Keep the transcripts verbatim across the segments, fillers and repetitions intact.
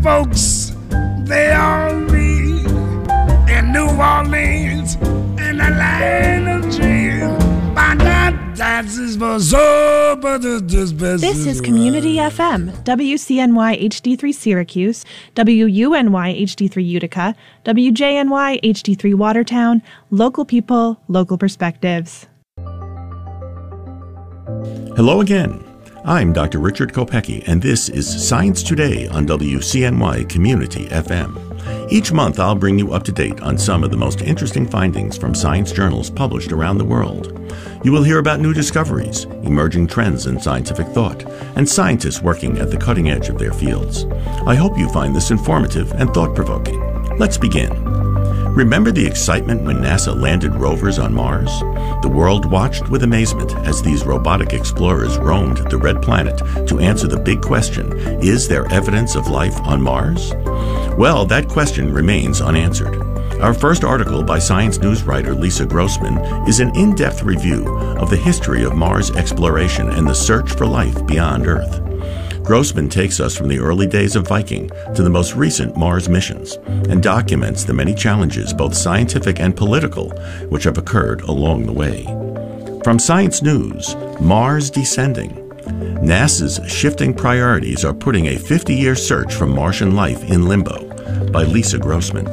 folks, they all meet in New Orleans, in the land of dreams. This is Community F M, W C N Y H D three Syracuse, W U N Y H D three Utica, W J N Y H D three Watertown, local people, local perspectives. Hello again. I'm Doctor Richard Kopecki, and this is Science Today on W C N Y Community F M. Each month, I'll bring you up to date on some of the most interesting findings from science journals published around the world. You will hear about new discoveries, emerging trends in scientific thought, and scientists working at the cutting edge of their fields. I hope you find this informative and thought-provoking. Let's begin. Remember the excitement when NASA landed rovers on Mars? The world watched with amazement as these robotic explorers roamed the red planet to answer the big question, is there evidence of life on Mars? Well, that question remains unanswered. Our first article by Science News writer Lisa Grossman is an in-depth review of the history of Mars exploration and the search for life beyond Earth. Grossman takes us from the early days of Viking to the most recent Mars missions and documents the many challenges, both scientific and political, which have occurred along the way. From Science News, Mars Descending. NASA's shifting priorities are putting a fifty-year search for Martian life in limbo, by Lisa Grossman.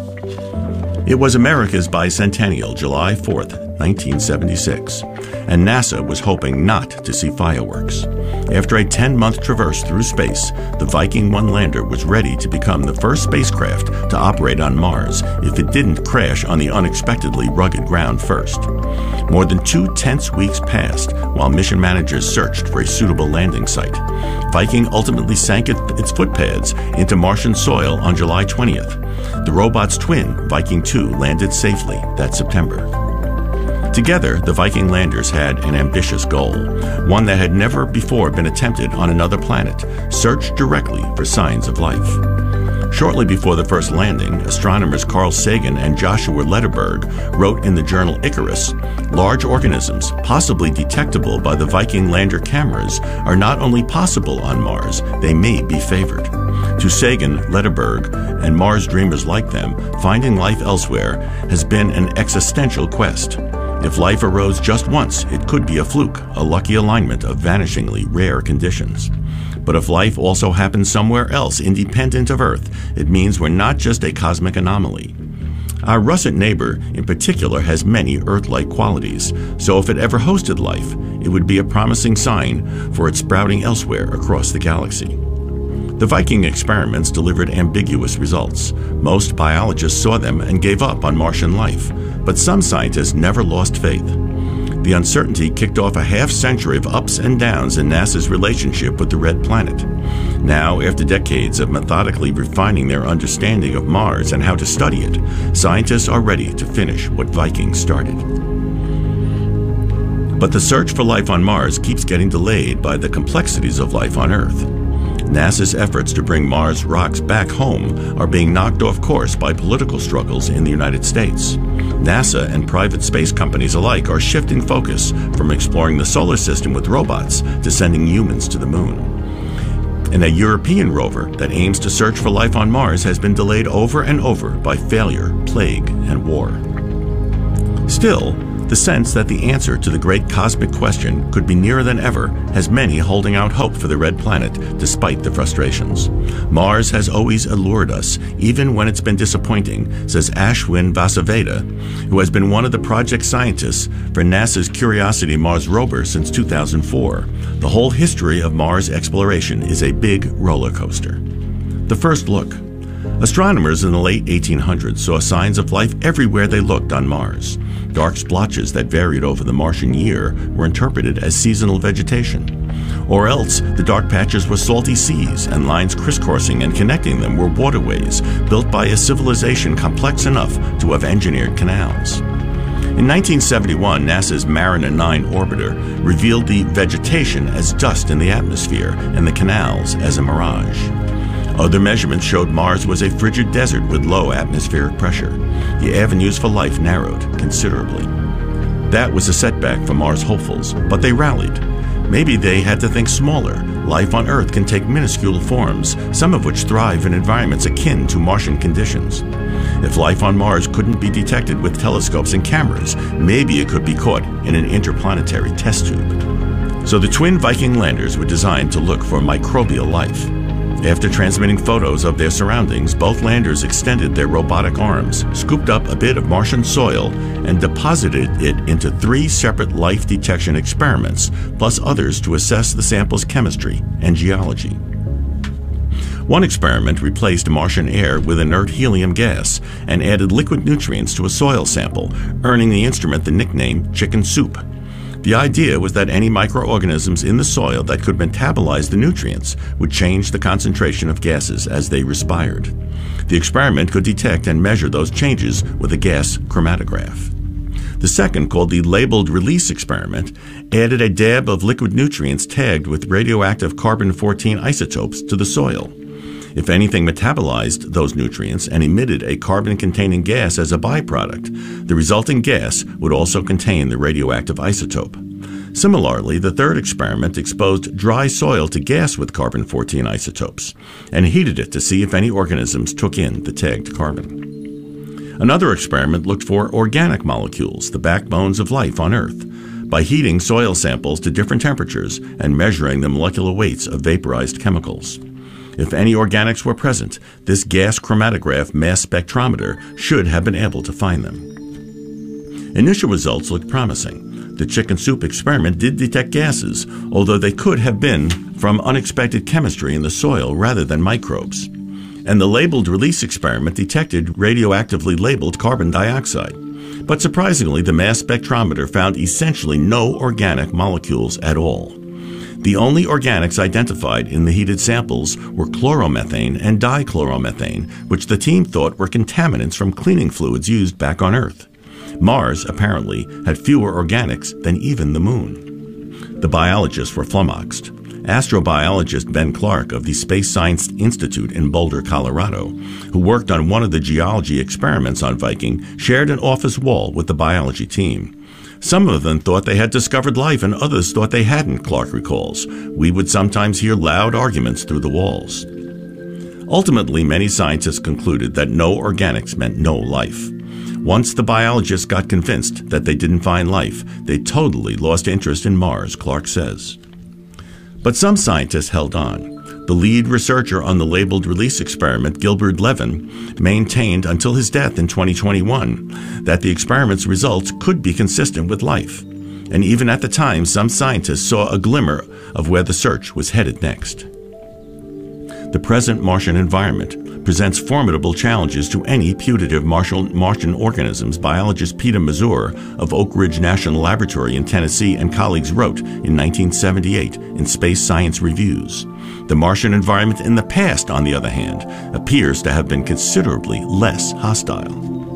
It was America's bicentennial, July fourth, nineteen seventy-six, and NASA was hoping not to see fireworks. After a ten-month traverse through space, the Viking one lander was ready to become the first spacecraft to operate on Mars if it didn't crash on the unexpectedly rugged ground first. More than two tense weeks passed while mission managers searched for a suitable landing site. Viking ultimately sank it, its footpads into Martian soil on July twentieth. The robot's twin, Viking two, landed safely that September. Together, the Viking landers had an ambitious goal, one that had never before been attempted on another planet: search directly for signs of life. Shortly before the first landing, astronomers Carl Sagan and Joshua Lederberg wrote in the journal Icarus, large organisms, possibly detectable by the Viking lander cameras, are not only possible on Mars, they may be favored. To Sagan, Lederberg, and Mars dreamers like them, finding life elsewhere has been an existential quest. If life arose just once, it could be a fluke, a lucky alignment of vanishingly rare conditions. But if life also happens somewhere else independent of Earth, it means we're not just a cosmic anomaly. Our russet neighbor, in particular, has many Earth-like qualities, so if it ever hosted life, it would be a promising sign for its sprouting elsewhere across the galaxy. The Viking experiments delivered ambiguous results. Most biologists saw them and gave up on Martian life, but some scientists never lost faith. The uncertainty kicked off a half-century of ups and downs in NASA's relationship with the Red Planet. Now, after decades of methodically refining their understanding of Mars and how to study it, scientists are ready to finish what Viking started. But the search for life on Mars keeps getting delayed by the complexities of life on Earth. NASA's efforts to bring Mars rocks back home are being knocked off course by political struggles in the United States. NASA and private space companies alike are shifting focus from exploring the solar system with robots to sending humans to the moon. And a European rover that aims to search for life on Mars has been delayed over and over by failure, plague, and war. Still, the sense that the answer to the great cosmic question could be nearer than ever has many holding out hope for the red planet despite the frustrations. Mars has always allured us, even when it's been disappointing, says Ashwin Vasaveda, who has been one of the project scientists for NASA's Curiosity Mars rover since two thousand four. The whole history of Mars exploration is a big roller coaster. The first look. Astronomers in the late eighteen hundreds saw signs of life everywhere they looked on Mars. Dark splotches that varied over the Martian year were interpreted as seasonal vegetation. Or else, the dark patches were salty seas, and lines crisscrossing and connecting them were waterways built by a civilization complex enough to have engineered canals. In nineteen seventy-one, NASA's Mariner nine orbiter revealed the vegetation as dust in the atmosphere and the canals as a mirage. Other measurements showed Mars was a frigid desert with low atmospheric pressure. The avenues for life narrowed considerably. That was a setback for Mars hopefuls, but they rallied. Maybe they had to think smaller. Life on Earth can take minuscule forms, some of which thrive in environments akin to Martian conditions. If life on Mars couldn't be detected with telescopes and cameras, maybe it could be caught in an interplanetary test tube. So the twin Viking landers were designed to look for microbial life. After transmitting photos of their surroundings, both landers extended their robotic arms, scooped up a bit of Martian soil, and deposited it into three separate life detection experiments, plus others to assess the sample's chemistry and geology. One experiment replaced Martian air with inert helium gas and added liquid nutrients to a soil sample, earning the instrument the nickname chicken soup. The idea was that any microorganisms in the soil that could metabolize the nutrients would change the concentration of gases as they respired. The experiment could detect and measure those changes with a gas chromatograph. The second, called the labeled release experiment, added a dab of liquid nutrients tagged with radioactive carbon fourteen isotopes to the soil. If anything metabolized those nutrients and emitted a carbon-containing gas as a byproduct, the resulting gas would also contain the radioactive isotope. Similarly, the third experiment exposed dry soil to gas with carbon fourteen isotopes and heated it to see if any organisms took in the tagged carbon. Another experiment looked for organic molecules, the backbones of life on Earth, by heating soil samples to different temperatures and measuring the molecular weights of vaporized chemicals. If any organics were present, this gas chromatograph mass spectrometer should have been able to find them. Initial results looked promising. The chicken soup experiment did detect gases, although they could have been from unexpected chemistry in the soil rather than microbes. And the labeled release experiment detected radioactively labeled carbon dioxide. But surprisingly, the mass spectrometer found essentially no organic molecules at all. The only organics identified in the heated samples were chloromethane and dichloromethane, which the team thought were contaminants from cleaning fluids used back on Earth. Mars, apparently, had fewer organics than even the Moon. The biologists were flummoxed. Astrobiologist Ben Clark of the Space Science Institute in Boulder, Colorado, who worked on one of the geology experiments on Viking, shared an office wall with the biology team. Some of them thought they had discovered life and others thought they hadn't, Clark recalls. We would sometimes hear loud arguments through the walls. Ultimately, many scientists concluded that no organics meant no life. Once the biologists got convinced that they didn't find life, they totally lost interest in Mars, Clark says. But some scientists held on. The lead researcher on the labeled release experiment, Gilbert Levin, maintained until his death in twenty twenty-one that the experiment's results could be consistent with life. And even at the time, some scientists saw a glimmer of where the search was headed next. The present Martian environment presents formidable challenges to any putative Martian, Martian organisms, biologist Peter Mazur of Oak Ridge National Laboratory in Tennessee and colleagues wrote in nineteen seventy-eight in Space Science Reviews. The Martian environment in the past, on the other hand, appears to have been considerably less hostile.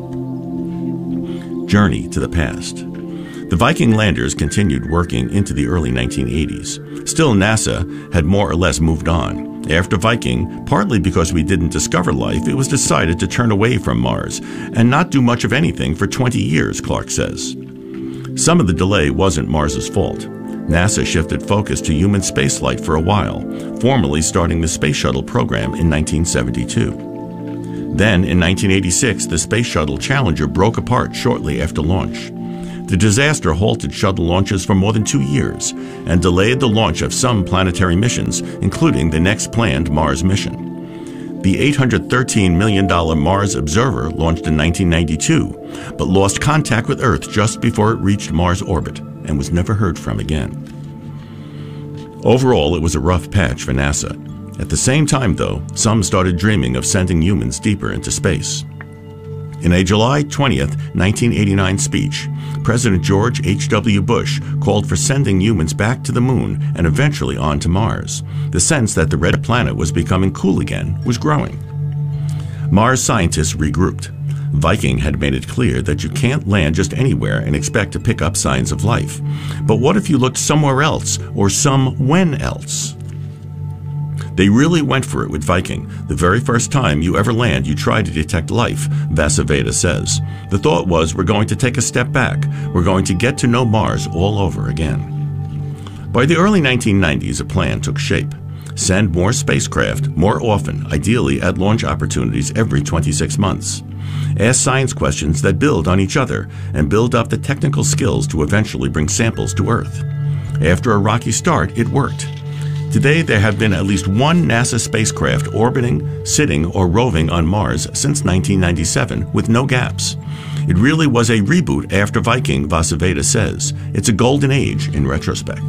Journey to the past. The Viking landers continued working into the early nineteen eighties. Still, NASA had more or less moved on. After Viking, partly because we didn't discover life, it was decided to turn away from Mars and not do much of anything for twenty years, Clark says. Some of the delay wasn't Mars's fault. NASA shifted focus to human spaceflight for a while, formally starting the Space Shuttle program in nineteen seventy-two. Then, in nineteen eighty-six, the Space Shuttle Challenger broke apart shortly after launch. The disaster halted shuttle launches for more than two years and delayed the launch of some planetary missions, including the next planned Mars mission. The eight hundred thirteen million dollars Mars Observer launched in nineteen ninety-two, but lost contact with Earth just before it reached Mars orbit and was never heard from again. Overall, it was a rough patch for NASA. At the same time, though, some started dreaming of sending humans deeper into space. In a July twentieth, nineteen eighty-nine speech, President George H W Bush called for sending humans back to the Moon and eventually on to Mars. The sense that the red planet was becoming cool again was growing. Mars scientists regrouped. Viking had made it clear that you can't land just anywhere and expect to pick up signs of life. But what if you looked somewhere else or somewhen else? They really went for it with Viking. The very first time you ever land, you try to detect life, Vasaveda says. The thought was, we're going to take a step back. We're going to get to know Mars all over again. By the early nineteen nineties, a plan took shape. Send more spacecraft more often, ideally at launch opportunities every twenty-six months. Ask science questions that build on each other and build up the technical skills to eventually bring samples to Earth. After a rocky start, it worked. Today, there have been at least one NASA spacecraft orbiting, sitting, or roving on Mars since nineteen ninety-seven with no gaps. It really was a reboot after Viking, Vasaveda says. It's a golden age in retrospect.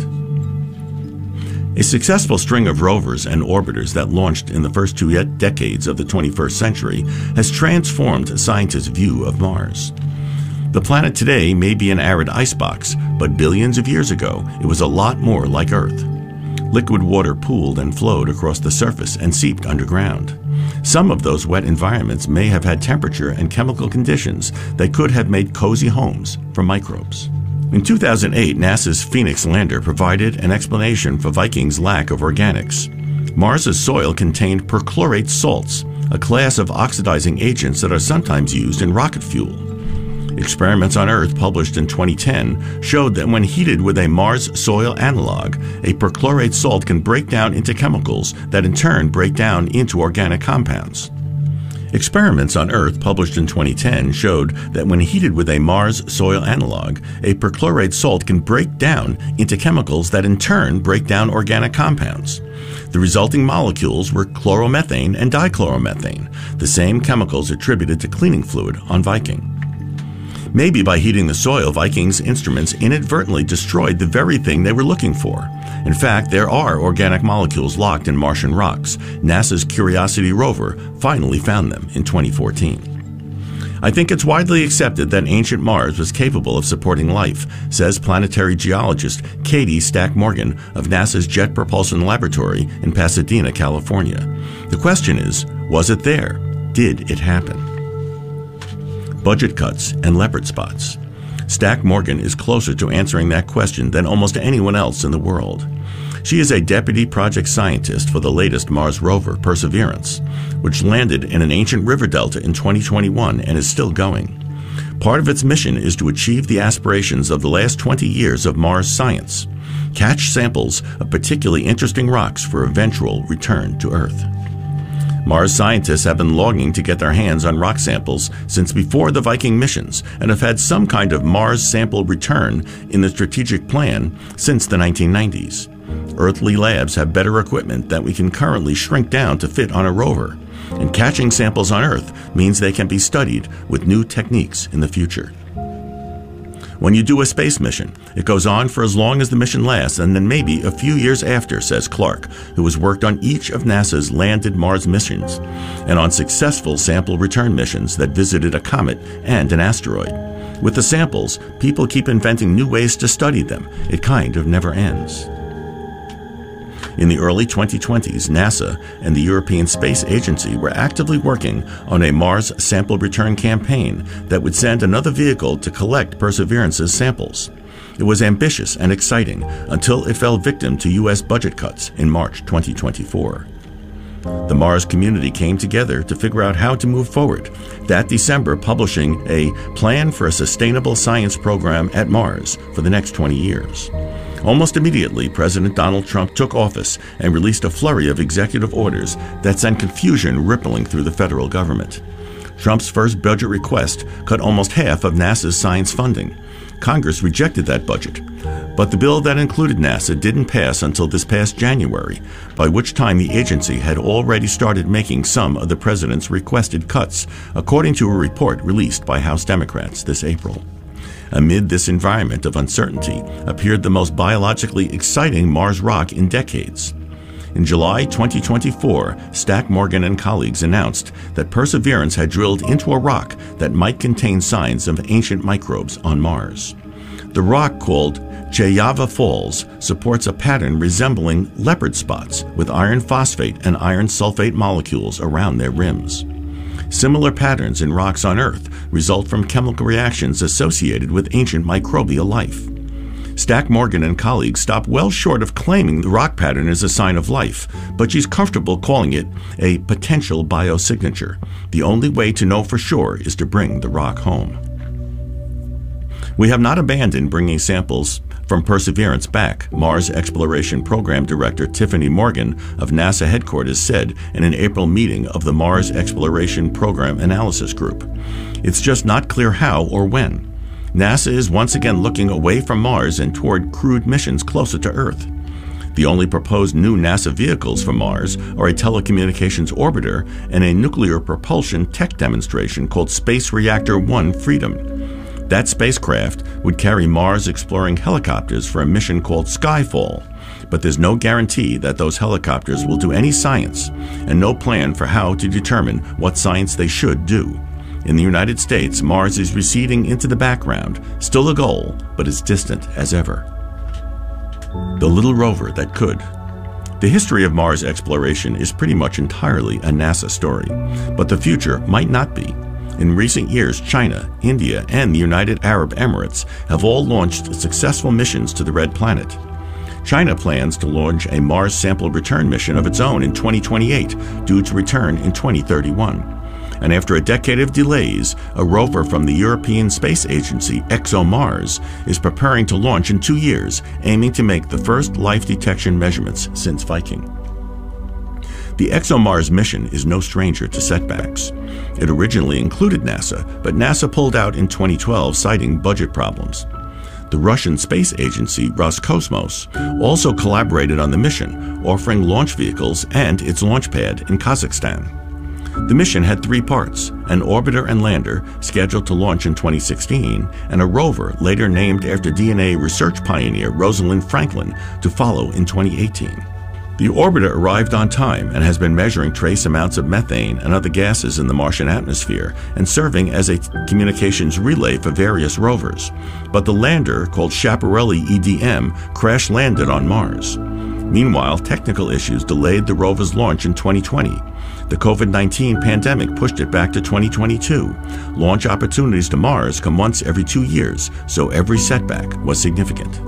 A successful string of rovers and orbiters that launched in the first two decades of the twenty-first century has transformed scientists' view of Mars. The planet today may be an arid icebox, but billions of years ago, it was a lot more like Earth. Liquid water pooled and flowed across the surface and seeped underground. Some of those wet environments may have had temperature and chemical conditions that could have made cozy homes for microbes. In two thousand eight, NASA's Phoenix lander provided an explanation for Viking's lack of organics. Mars's soil contained perchlorate salts, a class of oxidizing agents that are sometimes used in rocket fuel. Experiments on Earth published in twenty ten showed that when heated with a Mars soil analog, a perchlorate salt can break down into chemicals that in turn break down into organic compounds. Experiments on Earth published in twenty ten showed that when heated with a Mars soil analog, a perchlorate salt can break down into chemicals that in turn break down organic compounds. The resulting molecules were chloromethane and dichloromethane, the same chemicals attributed to cleaning fluid on Viking. Maybe by heating the soil, Viking's instruments inadvertently destroyed the very thing they were looking for. In fact, there are organic molecules locked in Martian rocks. NASA's Curiosity rover finally found them in twenty fourteen. I think it's widely accepted that ancient Mars was capable of supporting life, says planetary geologist Katie Stack-Morgan of NASA's Jet Propulsion Laboratory in Pasadena, California. The question is, was it there? Did it happen? Budget cuts and leopard spots. Stack-Morgan is closer to answering that question than almost anyone else in the world. She is a deputy project scientist for the latest Mars rover, Perseverance, which landed in an ancient river delta in twenty twenty-one and is still going. Part of its mission is to achieve the aspirations of the last twenty years of Mars science: catch samples of particularly interesting rocks for eventual return to Earth. Mars scientists have been longing to get their hands on rock samples since before the Viking missions and have had some kind of Mars sample return in the strategic plan since the nineteen nineties. Earthly labs have better equipment that we can currently shrink down to fit on a rover, and catching samples on Earth means they can be studied with new techniques in the future. When you do a space mission, it goes on for as long as the mission lasts and then maybe a few years after, says Clark, who has worked on each of NASA's landed Mars missions and on successful sample return missions that visited a comet and an asteroid. With the samples, people keep inventing new ways to study them. It kind of never ends. In the early twenty twenties, NASA and the European Space Agency were actively working on a Mars sample return campaign that would send another vehicle to collect Perseverance's samples. It was ambitious and exciting until it fell victim to U S budget cuts in March twenty twenty-four. The Mars community came together to figure out how to move forward, that December publishing a Plan for a Sustainable Science Program at Mars for the next twenty years. Almost immediately, President Donald Trump took office and released a flurry of executive orders that sent confusion rippling through the federal government. Trump's first budget request cut almost half of NASA's science funding. Congress rejected that budget, but the bill that included NASA didn't pass until this past January, by which time the agency had already started making some of the president's requested cuts, according to a report released by House Democrats this April. Amid this environment of uncertainty appeared the most biologically exciting Mars rock in decades. In July twenty twenty-four, Stack-Morgan and colleagues announced that Perseverance had drilled into a rock that might contain signs of ancient microbes on Mars. The rock, called Cheyava Falls, supports a pattern resembling leopard spots with iron phosphate and iron sulfate molecules around their rims. Similar patterns in rocks on Earth result from chemical reactions associated with ancient microbial life. Stack-Morgan and colleagues stop well short of claiming the rock pattern is a sign of life, but she's comfortable calling it a potential biosignature. The only way to know for sure is to bring the rock home. We have not abandoned bringing samples From Perseverance back, Mars Exploration Program Director Tiffany Morgan of NASA headquarters said in an April meeting of the Mars Exploration Program Analysis Group. It's just not clear how or when. NASA is once again looking away from Mars and toward crewed missions closer to Earth. The only proposed new NASA vehicles for Mars are a telecommunications orbiter and a nuclear propulsion tech demonstration called Space Reactor one Freedom. That spacecraft would carry Mars exploring helicopters for a mission called Skyfall, but there's no guarantee that those helicopters will do any science and no plan for how to determine what science they should do. In the United States, Mars is receding into the background, still a goal, but as distant as ever. The little rover that could. The history of Mars exploration is pretty much entirely a NASA story, but the future might not be. In recent years, China, India, and the United Arab Emirates have all launched successful missions to the Red Planet. China plans to launch a Mars sample return mission of its own in twenty twenty-eight, due to return in twenty thirty-one. And after a decade of delays, a rover from the European Space Agency, ExoMars, is preparing to launch in two years, aiming to make the first life detection measurements since Viking. The ExoMars mission is no stranger to setbacks. It originally included NASA, but NASA pulled out in twenty twelve, citing budget problems. The Russian space agency Roscosmos also collaborated on the mission, offering launch vehicles and its launch pad in Kazakhstan. The mission had three parts: an orbiter and lander scheduled to launch in twenty sixteen, and a rover later named after D N A research pioneer Rosalind Franklin to follow in twenty eighteen. The orbiter arrived on time and has been measuring trace amounts of methane and other gases in the Martian atmosphere and serving as a communications relay for various rovers. But the lander, called Schiaparelli E D M, crash-landed on Mars. Meanwhile, technical issues delayed the rover's launch in twenty twenty. The COVID nineteen pandemic pushed it back to twenty twenty-two. Launch opportunities to Mars come once every two years, so every setback was significant.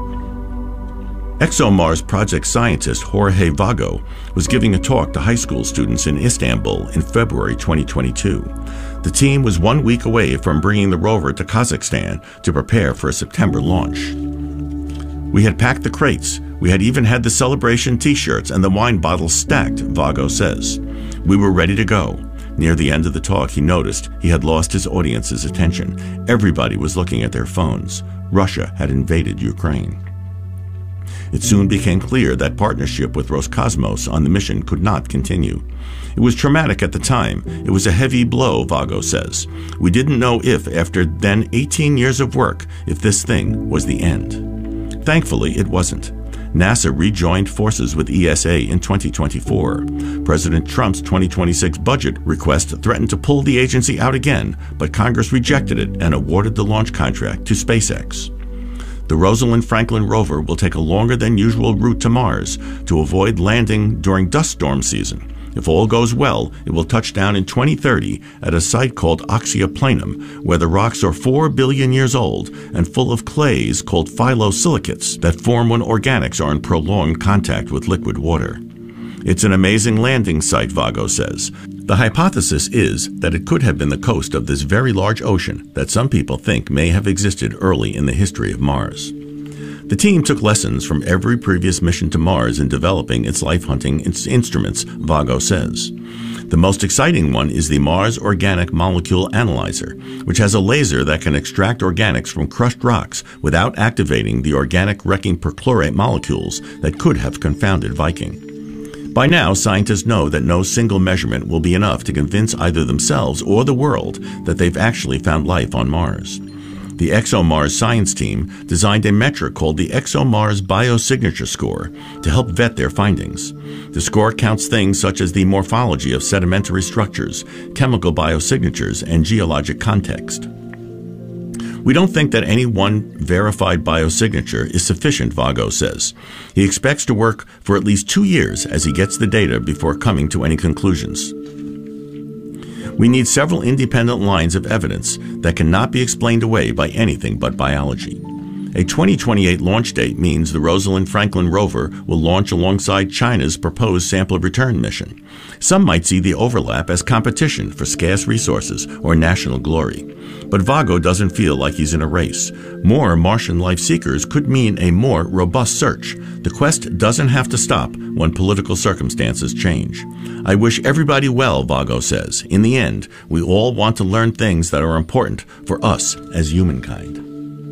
ExoMars project scientist Jorge Vago was giving a talk to high school students in Istanbul in February twenty twenty-two. The team was one week away from bringing the rover to Kazakhstan to prepare for a September launch. We had packed the crates. We had even had the celebration t-shirts and the wine bottles stacked, Vago says. We were ready to go. Near the end of the talk, he noticed he had lost his audience's attention. Everybody was looking at their phones. Russia had invaded Ukraine. It soon became clear that partnership with Roscosmos on the mission could not continue. It was traumatic at the time. It was a heavy blow, Vago says. We didn't know if, after then eighteen years of work, if this thing was the end. Thankfully, it wasn't. NASA rejoined forces with E S A in twenty twenty-four. President Trump's twenty twenty-six budget request threatened to pull the agency out again, but Congress rejected it and awarded the launch contract to SpaceX. The Rosalind Franklin rover will take a longer than usual route to Mars to avoid landing during dust storm season. If all goes well, it will touch down in twenty thirty at a site called Oxia Planum, where the rocks are four billion years old and full of clays called phyllosilicates that form when organics are in prolonged contact with liquid water. It's an amazing landing site, Vago says. The hypothesis is that it could have been the coast of this very large ocean that some people think may have existed early in the history of Mars. The team took lessons from every previous mission to Mars in developing its life-hunting instruments, Vago says. The most exciting one is the Mars Organic Molecule Analyzer, which has a laser that can extract organics from crushed rocks without activating the organic wrecking perchlorate molecules that could have confounded Viking. By now, scientists know that no single measurement will be enough to convince either themselves or the world that they've actually found life on Mars. The ExoMars science team designed a metric called the ExoMars Biosignature Score to help vet their findings. The score counts things such as the morphology of sedimentary structures, chemical biosignatures, and geologic context. We don't think that any one verified biosignature is sufficient, Vago says. He expects to work for at least two years as he gets the data before coming to any conclusions. We need several independent lines of evidence that cannot be explained away by anything but biology. A twenty twenty-eight launch date means the Rosalind Franklin rover will launch alongside China's proposed sample return mission. Some might see the overlap as competition for scarce resources or national glory. But Vago doesn't feel like he's in a race. More Martian life seekers could mean a more robust search. The quest doesn't have to stop when political circumstances change. I wish everybody well, Vago says. In the end, we all want to learn things that are important for us as humankind.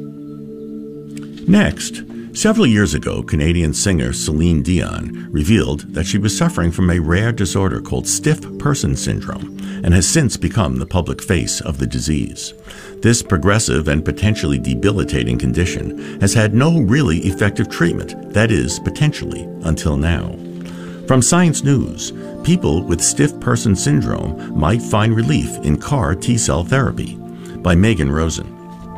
Next, several years ago, Canadian singer Celine Dion revealed that she was suffering from a rare disorder called stiff person syndrome and has since become the public face of the disease. This progressive and potentially debilitating condition has had no really effective treatment, that is, potentially, until now. From Science News, people with stiff person syndrome might find relief in C A R T-cell therapy, by Megan Rosen.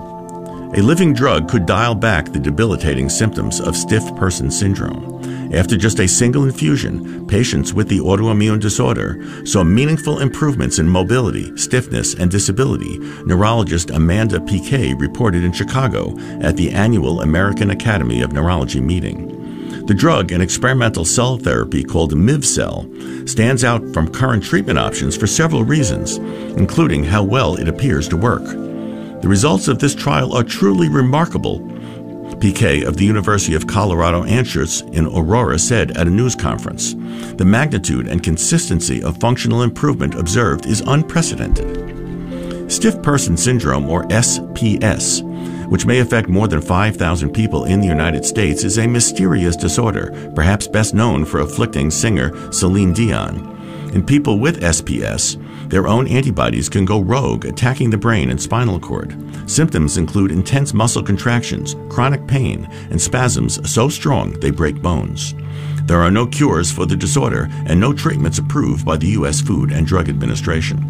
A living drug could dial back the debilitating symptoms of stiff person syndrome. After just a single infusion, patients with the autoimmune disorder saw meaningful improvements in mobility, stiffness, and disability, neurologist Amanda Piquet reported in Chicago at the annual American Academy of Neurology meeting. The drug, an experimental cell therapy called Mivcell, stands out from current treatment options for several reasons, including how well it appears to work. The results of this trial are truly remarkable, Piquet of the University of Colorado Anschutz in Aurora said at a news conference. The magnitude and consistency of functional improvement observed is unprecedented. Stiff person syndrome, or S P S, which may affect more than five thousand people in the United States, is a mysterious disorder, perhaps best known for afflicting singer Celine Dion. In people with S P S, their own antibodies can go rogue, attacking the brain and spinal cord. Symptoms include intense muscle contractions, chronic pain, and spasms so strong they break bones. There are no cures for the disorder and no treatments approved by the U S Food and Drug Administration.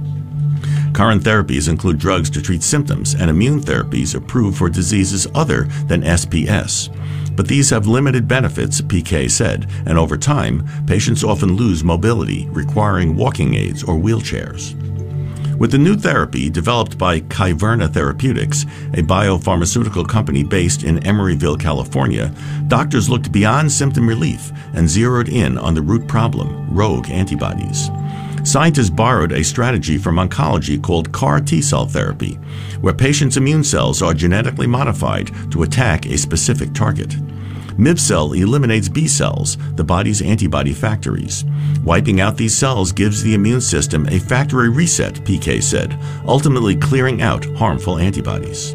Current therapies include drugs to treat symptoms and immune therapies approved for diseases other than S P S. But these have limited benefits, Piquet said, and over time, patients often lose mobility, requiring walking aids or wheelchairs. With the new therapy developed by Kyverna Therapeutics, a biopharmaceutical company based in Emeryville, California, doctors looked beyond symptom relief and zeroed in on the root problem, rogue antibodies. Scientists borrowed a strategy from oncology called C A R T-cell therapy, where patients' immune cells are genetically modified to attack a specific target. Mivcell eliminates B cells, the body's antibody factories. Wiping out these cells gives the immune system a factory reset, Piquet said, ultimately clearing out harmful antibodies.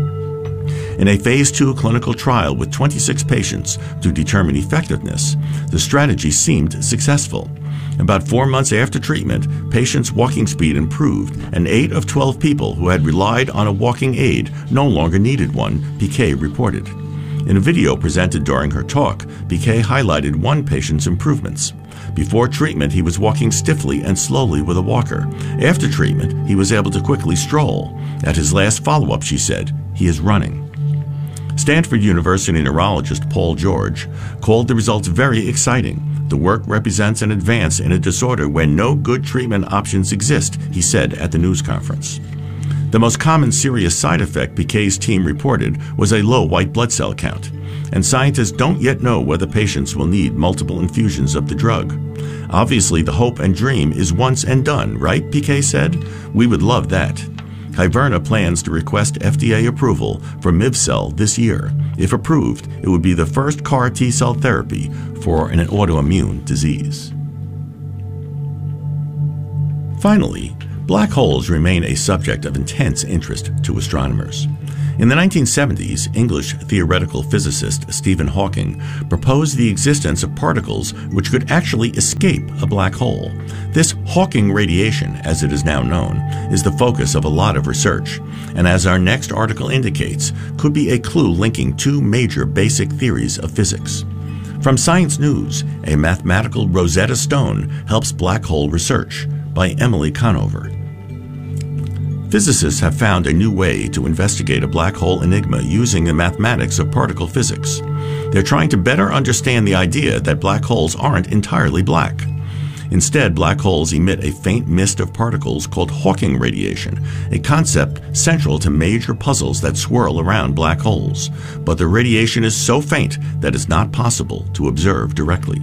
In a phase two clinical trial with twenty-six patients to determine effectiveness, the strategy seemed successful. About four months after treatment, patients' walking speed improved, and eight of twelve people who had relied on a walking aid no longer needed one, Piquet reported. In a video presented during her talk, Piquet highlighted one patient's improvements. Before treatment, he was walking stiffly and slowly with a walker. After treatment, he was able to quickly stroll. At his last follow-up, she said, he is running. Stanford University neurologist Paul George called the results very exciting. The work represents an advance in a disorder where no good treatment options exist, he said at the news conference. The most common serious side effect Piquet's team reported was a low white blood cell count, and scientists don't yet know whether patients will need multiple infusions of the drug. Obviously, the hope and dream is once and done, right, Piquet said? We would love that. Kyverna plans to request F D A approval for Mivcell this year. If approved, it would be the first C A R T-cell therapy for an autoimmune disease. Finally, black holes remain a subject of intense interest to astronomers. In the nineteen seventies, English theoretical physicist Stephen Hawking proposed the existence of particles which could actually escape a black hole. This Hawking radiation, as it is now known, is the focus of a lot of research, and as our next article indicates, could be a clue linking two major basic theories of physics. From Science News, a mathematical Rosetta Stone helps black hole research, by Emily Conover. Physicists have found a new way to investigate a black hole enigma using the mathematics of particle physics. They're trying to better understand the idea that black holes aren't entirely black. Instead, black holes emit a faint mist of particles called Hawking radiation, a concept central to major puzzles that swirl around black holes. But the radiation is so faint that it's not possible to observe directly.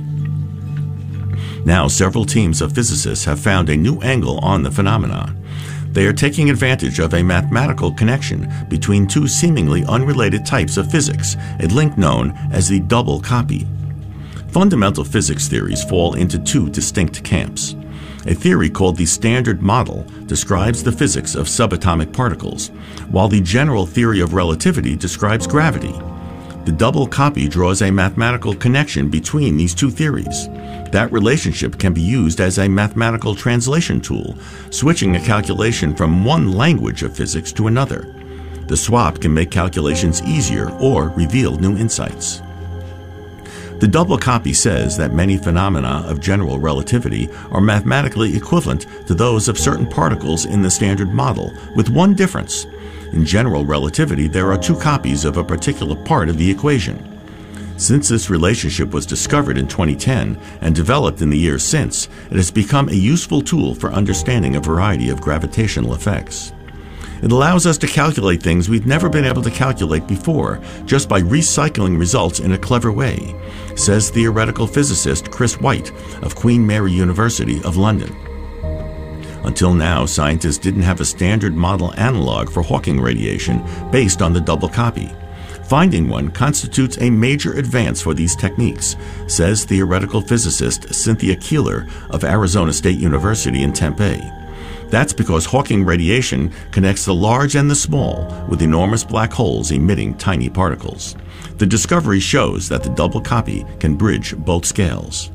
Now, several teams of physicists have found a new angle on the phenomenon. They are taking advantage of a mathematical connection between two seemingly unrelated types of physics, a link known as the double copy. Fundamental physics theories fall into two distinct camps. A theory called the Standard Model describes the physics of subatomic particles, while the general theory of relativity describes gravity. The double copy draws a mathematical connection between these two theories. That relationship can be used as a mathematical translation tool, switching a calculation from one language of physics to another. The swap can make calculations easier or reveal new insights. The double copy says that many phenomena of general relativity are mathematically equivalent to those of certain particles in the Standard Model, with one difference. In general relativity, there are two copies of a particular part of the equation. Since this relationship was discovered in twenty ten and developed in the years since, it has become a useful tool for understanding a variety of gravitational effects. It allows us to calculate things we've never been able to calculate before, just by recycling results in a clever way, says theoretical physicist Chris White of Queen Mary University of London. Until now, scientists didn't have a Standard Model analog for Hawking radiation based on the double copy. Finding one constitutes a major advance for these techniques, says theoretical physicist Cynthia Keeler of Arizona State University in Tempe. That's because Hawking radiation connects the large and the small with enormous black holes emitting tiny particles. The discovery shows that the double copy can bridge both scales.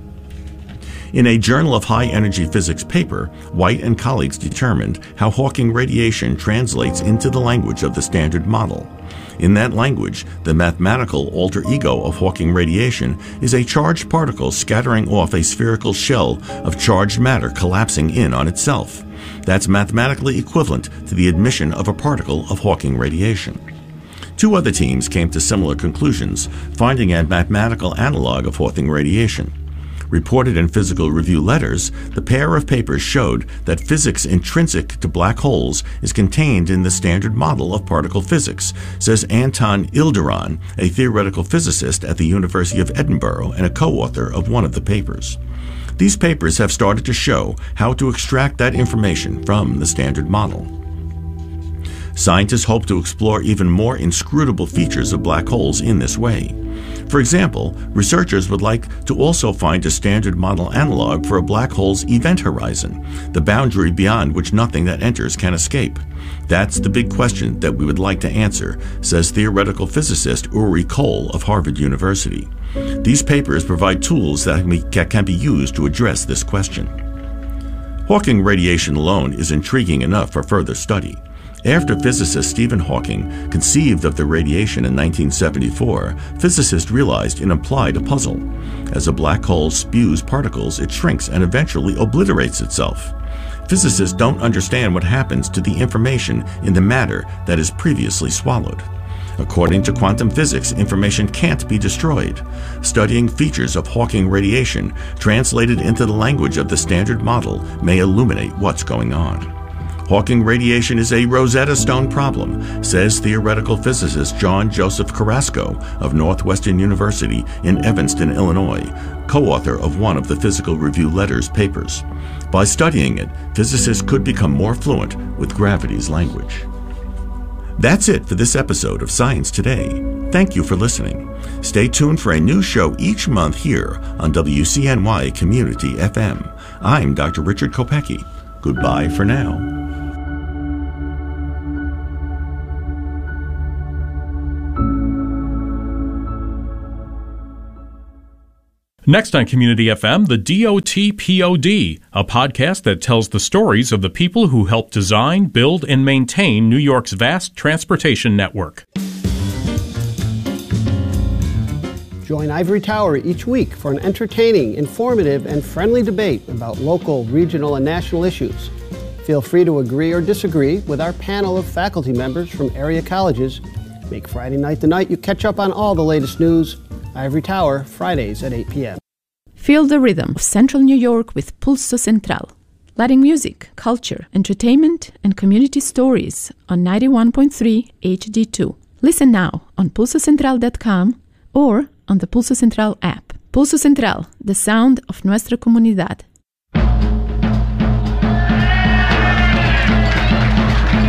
In a Journal of High Energy Physics paper, White and colleagues determined how Hawking radiation translates into the language of the Standard Model. In that language, the mathematical alter ego of Hawking radiation is a charged particle scattering off a spherical shell of charged matter collapsing in on itself. That's mathematically equivalent to the emission of a particle of Hawking radiation. Two other teams came to similar conclusions, finding a mathematical analog of Hawking radiation. Reported in Physical Review Letters, the pair of papers showed that physics intrinsic to black holes is contained in the Standard Model of particle physics, says Anton Ilderon, a theoretical physicist at the University of Edinburgh and a co-author of one of the papers. These papers have started to show how to extract that information from the Standard Model. Scientists hope to explore even more inscrutable features of black holes in this way. For example, researchers would like to also find a Standard Model analog for a black hole's event horizon, the boundary beyond which nothing that enters can escape. That's the big question that we would like to answer, says theoretical physicist Uri Cole of Harvard University. These papers provide tools that can be used to address this question. Hawking radiation alone is intriguing enough for further study. After physicist Stephen Hawking conceived of the radiation in nineteen seventy-four, physicists realized it implied a puzzle. As a black hole spews particles, it shrinks and eventually obliterates itself. Physicists don't understand what happens to the information in the matter that is previously swallowed. According to quantum physics, information can't be destroyed. Studying features of Hawking radiation translated into the language of the Standard Model may illuminate what's going on. Hawking radiation is a Rosetta Stone problem, says theoretical physicist John Joseph Carrasco of Northwestern University in Evanston, Illinois, co-author of one of the Physical Review Letters papers. By studying it, physicists could become more fluent with gravity's language. That's it for this episode of Science Today. Thank you for listening. Stay tuned for a new show each month here on W C N Y Community F M. I'm Doctor Richard Kopecki. Goodbye for now. Next on Community F M, the D O T P O D, a podcast that tells the stories of the people who helped design, build, and maintain New York's vast transportation network. Join Ivory Tower each week for an entertaining, informative, and friendly debate about local, regional, and national issues. Feel free to agree or disagree with our panel of faculty members from area colleges. Make Friday night the night you catch up on all the latest news. Ivory Tower, Fridays at eight p.m. Feel the rhythm of Central New York with Pulso Central, letting music, culture, entertainment, and community stories on ninety-one point three H D two. Listen now on pulso central dot com or on the Pulso Central app. Pulso Central, the sound of nuestra comunidad.